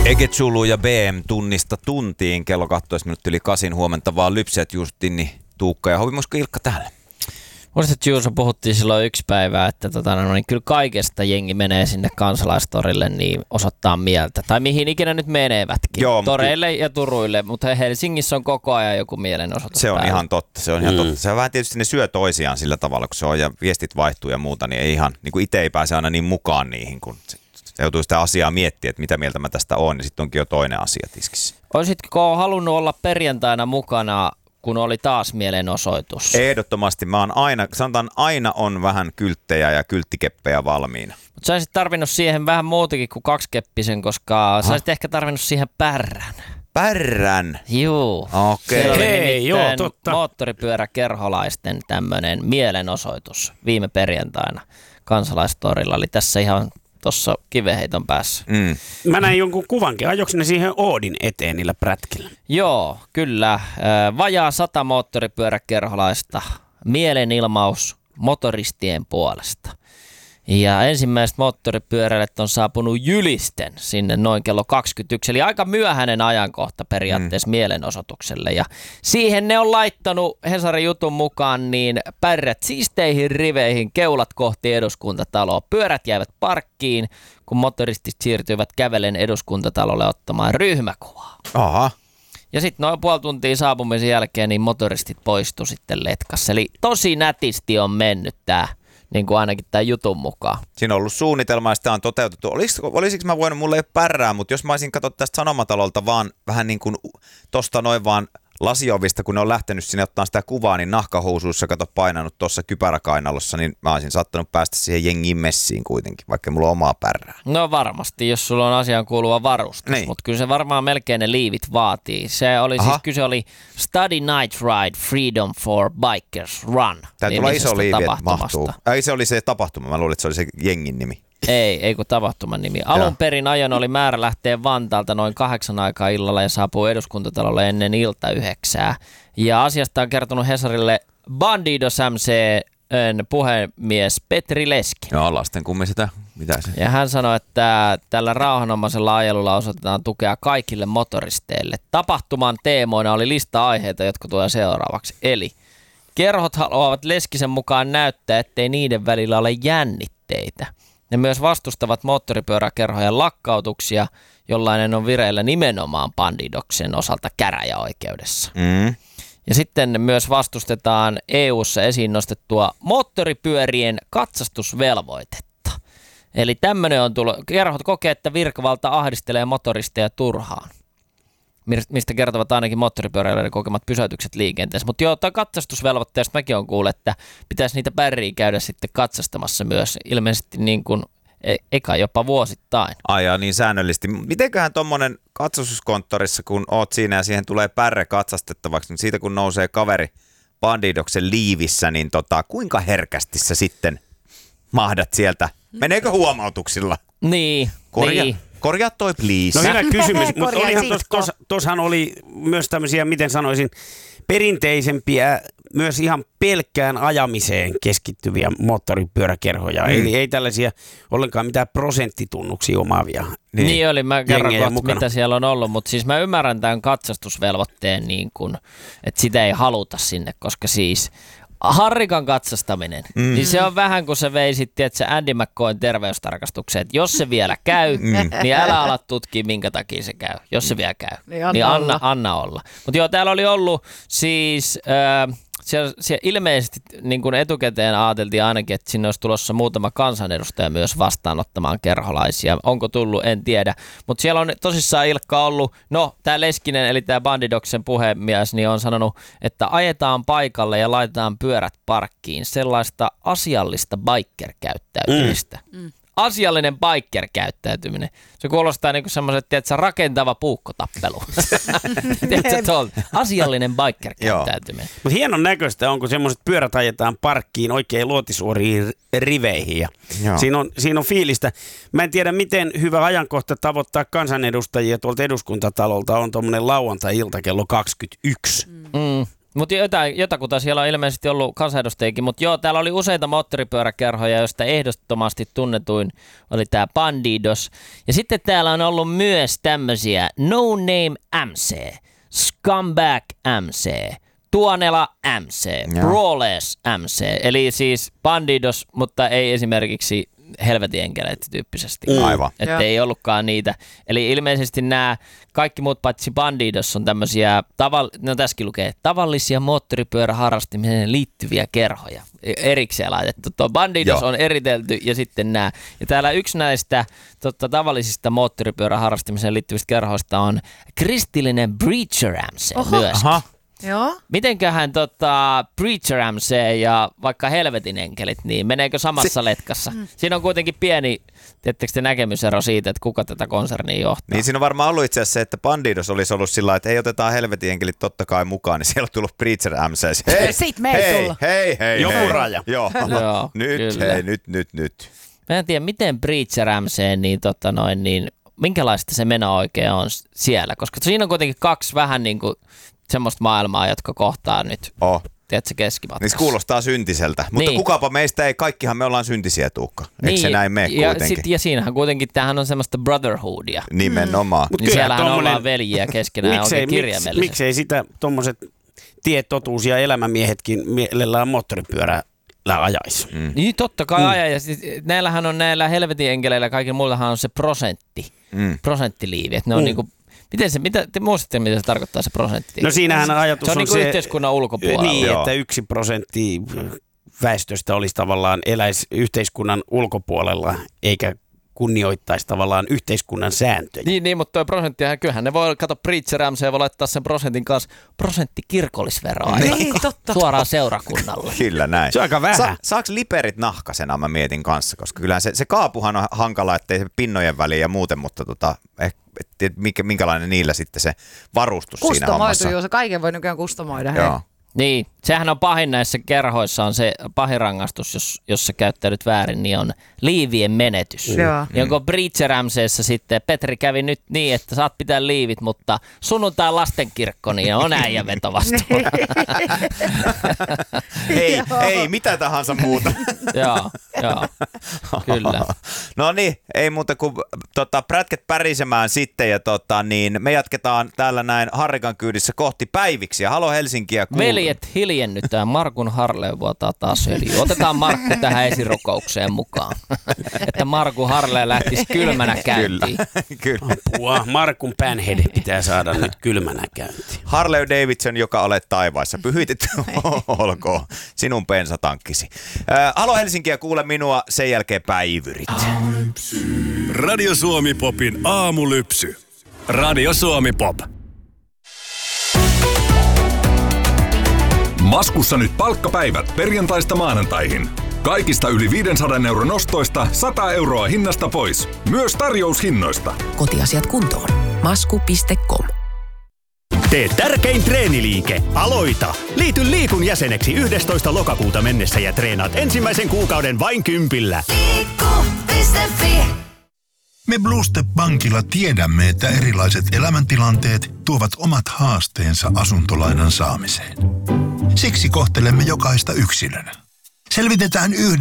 Ege Zulu ja BM tunnista tuntiin kello 12 minuuttia yli 8 huomenta vaan lypsät Justini, Tuukka ja Hovimusko Ilkka täällä. Muistat Juuso, puhuttiin silloin yksi päivä, että niin kyllä kaikesta jengi menee sinne Kansalaistorille niin osoittaa mieltä. Tai mihin ikinä nyt menevätkin. Joo, toreille ja turuille, mutta Helsingissä on koko ajan joku mielenosoitus. Se on ihan totta. Se on ihan totta. Se on vähän tietysti ne syö toisiaan sillä tavalla, kun se on ja viestit vaihtuu ja muuta, niin ei ihan, niin kuin itse ei pääse aina niin mukaan niihin, kun se joutuu sitä asiaa miettimään, että mitä mieltä mä tästä oon, niin sitten onkin jo toinen asia tiskissä. Olisitko halunnut olla perjantaina mukana, kun oli taas mielenosoitus? Ehdottomasti. Aina on vähän kylttejä ja kylttikeppejä valmiina. Mutta sä olisit tarvinnut siihen vähän muutakin kuin kaksikeppisen, koska sä olisit ehkä tarvinnut siihen pärrän. Pärrän? Juu. Okei. Hei, joo, totta. Moottoripyöräkerholaisten tämmöinen mielenosoitus viime perjantaina Kansalaistorilla. Eli tässä ihan tuossa kiveheiton päässä. Mä näin jonkun kuvankin. Ajoiko ne siihen Oodin eteen niillä prätkillä? Joo, kyllä. Vajaa 100 moottoripyöräkerholaista. Mielenilmaus motoristien puolesta. Ja ensimmäiset moottoripyöräilijät on saapunut Jylisten sinne noin kello 21. Eli aika myöhäinen ajankohta periaatteessa mielenosoitukselle. Ja siihen ne on laittanut Hesarin jutun mukaan niin pärrät siisteihin riveihin, keulat kohti Eduskuntataloa. Pyörät jäivät parkkiin, kun motoristit siirtyivät kävellen Eduskuntatalolle ottamaan ryhmäkuvaa. Aha. Ja sitten noin puoli tuntia saapumisen jälkeen niin motoristit poistu sitten letkassa. Eli tosi nätisti on mennyt tämä. Niin kuin ainakin tämän jutun mukaan. Siinä on ollut suunnitelma ja sitä on toteutettu. Olisiko mä voinut, mulla ei ole pärrää, mutta jos mä olisin katsottu tästä Sanomatalolta vaan vähän niin kuin tosta noin vaan lasiovista, kun ne on lähtenyt sinne ottaa sitä kuvaa, niin nahkahousuissa painanut tuossa kypäräkainalossa, niin mä olisin saattanut päästä siihen jengiin messiin kuitenkin, vaikka mulla on omaa pärrää. No varmasti, jos sulla on asiaan kuuluva varustus, niin. Mutta kyllä se varmaan melkein ne liivit vaatii. Se oli siis, kyse oli Study Night Ride Freedom for Bikers Run. Täytyy olla iso liivi, että mahtuu. Se oli se tapahtuma, mä luulin, että se oli se jengin nimi. Ei kun tapahtuman nimi. Alun perin ajon oli määrä lähteä Vantaalta noin 8 aikaa illalla ja saapuu Eduskuntatalolle ennen ilta 9. Ja asiasta on kertonut Hesarille Bandidos MC:n puhemies Petri Leski. Joo, lasten kummi sitä. Mitä se? Ja hän sanoi, että tällä rauhanomaisella ajelulla osoitetaan tukea kaikille motoristeille. Tapahtuman teemoina oli lista aiheita, jotka tulee seuraavaksi. Eli kerhot haluavat Leskisen mukaan näyttää, ettei niiden välillä ole jännitteitä. Ne myös vastustavat moottoripyöräkerhojen lakkautuksia, jollainen on vireillä nimenomaan Bandidoksen osalta käräjäoikeudessa. Ja sitten myös vastustetaan EU:ssa esiin nostettua moottoripyörien katsastusvelvoitetta. Eli tämmöinen on tullut. Kerhot kokee, että virkavalta ahdistelee motoristeja turhaan, mistä kertovat ainakin moottoripyöräilijöiden kokemat pysäytykset liikenteessä. Mutta joo, tämä katsastusvelvoitteesta mäkin olen kuullut, että pitäisi niitä pärriä käydä sitten katsastamassa myös ilmeisesti niin kuin eka jopa vuosittain. Ai ja niin säännöllisesti. Mitenköhän tuommoinen katsastuskonttorissa, kun oot siinä ja siihen tulee pärre katsastettavaksi, niin siitä kun nousee kaveri Bandidoksen liivissä, niin kuinka herkästi sä sitten mahdat sieltä? Meneekö huomautuksilla? Niin. Korjaa toi please. No hyvä kysymys, mutta tuossahan oli myös tämmöisiä, miten sanoisin, perinteisempiä, myös ihan pelkkään ajamiseen keskittyviä moottoripyöräkerhoja. Eli ei tällaisia ollenkaan mitään prosenttitunnuksia omaavia. Niin oli, mä kerron kohta, mitä siellä on ollut, mutta siis mä ymmärrän tämän katsastusvelvoitteen, niin kun, että sitä ei haluta sinne, koska siis harrikan katsastaminen, niin se on vähän kuin sä veisit, tiedätkö, Andy McCoyn terveystarkastukseen, että jos se vielä käy, niin älä ala tutkia, minkä takia se käy. Jos se vielä käy, niin anna olla. Mutta joo, täällä oli ollut siis siellä ilmeisesti niin kuin etukäteen ajateltiin ainakin, että sinne olisi tulossa muutama kansanedustaja myös vastaanottamaan kerholaisia. Onko tullut, en tiedä. Mutta siellä on tosissaan Ilkka ollut, tämä Leskinen eli tämä Bandidoksen puhemies, niin on sanonut, että ajetaan paikalle ja laitetaan pyörät parkkiin. Sellaista asiallista biker-käyttäytymistä. Asiallinen biker-käyttäytyminen. Se kuulostaa niin kuin semmoiset, tiedätkö, rakentava puukkotappelu. Asiallinen biker-käyttäytyminen. Mutta hienon näköistä on, kun semmoiset pyörät ajetaan parkkiin oikein luotisuoriin riveihin. Ja siinä on fiilistä. Mä en tiedä, miten hyvä ajankohta tavoittaa kansanedustajia tuolta Eduskuntatalolta on tuommoinen lauantai-ilta kello 21. Mutta jotakuta siellä on ilmeisesti ollut kansanedustajikin, mutta joo, täällä oli useita moottoripyöräkerhoja, joista ehdottomasti tunnetuin oli tämä Bandidos. Ja sitten täällä on ollut myös tämmöisiä No Name MC, Scumbag MC, Tuonela MC, Brawlers MC, eli siis Bandidos, mutta ei esimerkiksi helvetin enkeleet tyyppisesti. Aivan. Että ei ollutkaan niitä. Eli ilmeisesti nämä kaikki muut paitsi Bandidos on tämmöisiä, no tässäkin lukee, tavallisia moottoripyöräharrastimiseen liittyviä kerhoja. Erikseen laitettu. Tuo Bandidos on eritelty ja sitten nämä. Ja täällä yksi näistä tavallisista moottoripyöräharrastimiseen liittyvistä kerhoista on kristillinen Preacher MC myös. Aha. Joo. Mitenköhän Preacher MC ja vaikka helvetin enkelit, niin meneekö samassa letkassa? Siinä on kuitenkin pieni, tiettekö te näkemysero siitä, että kuka tätä konsernia johtaa? Niin siinä on varmaan ollut itse asiassa se, että Bandidos olisi ollut sillä lailla, että ei otetaan helvetin enkelit totta kai mukaan, niin siellä on tullut Preacher MC. Hei. Joku raja. Joo. Nyt. Mä en tiedä, miten Preacher MC, niin minkälaista se meno oikein on siellä, koska siinä on kuitenkin kaksi vähän niin kuin semmoista maailmaa, jotka kohtaa nyt, tiedätkö, keskimatkassa. Niin se kuulostaa syntiseltä, mutta kukapa meistä ei, kaikkihan me ollaan syntisiä, Tuukka. Eikö se näin mene kuitenkin? Ja siinähän kuitenkin, tämähän on semmoista brotherhoodia. Nimenomaan. Niin siellähän ollaan veljiä keskenään oikein kirjaimellisesti. Miksei sitä tommoset tietotuus- ja elämämiehetkin mielellään moottoripyörää ajaisi. Niin totta kai ajaa, ja näillähän on näillä helvetin enkeleillä ja kaikilla muillahan on se prosenttiliivi, että ne on niinku. Mitä te muistatte, mitä se tarkoittaa se prosentti? No siinähän ajatus on se... Se on yhteiskunnan ulkopuolella. Niin, että 1% väestöstä olisi tavallaan eläisi yhteiskunnan ulkopuolella, eikä kunnioittaisi tavallaan yhteiskunnan sääntöjä. Niin, mutta tuo prosenttihan, kyllähän ne voi, kato Preacher MC voi laittaa sen prosentin kanssa prosenttikirkollisveroa. Niin, totta. Suoraan seurakunnalle. Kyllä näin. Se on aika vähän. Saako liperit nahkasena, mä mietin kanssa, koska kyllähän se kaapuhan on hankala, ettei se pinnojen väliin ja muuten, mutta minkälainen niillä sitten se varustus siinä hommassa. Joo, se kaiken voi nykyään kustomoida. Joo. Niin, sehän on pahin näissä kerhoissa, on se pahin rangaistus, jos sä käyttäydyt väärin, niin on liivien menetys. Jonka Preacher MC:ssä sitten, Petri kävi nyt niin, että saat pitää liivit, mutta sunnuntai lastenkirkko, niin on äijäveto vastaan. Ei, mitä tahansa muuta. Joo, kyllä. No niin, ei muuta kuin prätket pärisemään sitten ja niin me jatketaan täällä näin Harrikan kyydissä kohti päiviksiä. Halo Helsinkiä kuuluu. Veljet hiljennytään, Markun Harle vuotaa taas öljyä. Otetaan Markku tähän esirukoukseen mukaan, että Markun Harle lähtisi kylmänä käyntiin. Kyllä. Apua, Markun Panhead pitää saada nyt kylmänä käyntiin. Harley Davidson, joka olet taivaissa. Pyhitetty olkoon sinun bensatankkisi. Halo Helsinkiä, kuule minua, sen jälkeen päivyrit. Radio Suomi Popin aamulypsy. Radio Suomi Pop. Maskussa nyt palkkapäivät perjantaista maanantaihin. Kaikista yli 500 € ostoista 100 € hinnasta pois. Myös tarjoushinnoista. Kotiasiat kuntoon. Masku.com. Tee tärkein treeniliike. Aloita! Liity Liikun jäseneksi 11. lokakuuta mennessä ja treenaat ensimmäisen kuukauden vain 10. Liikku.fi. Me Blue Step Bankilla tiedämme, että erilaiset elämäntilanteet tuovat omat haasteensa asuntolainan saamiseen. Siksi kohtelemme jokaista yksilönä. Selvitetään yhdessä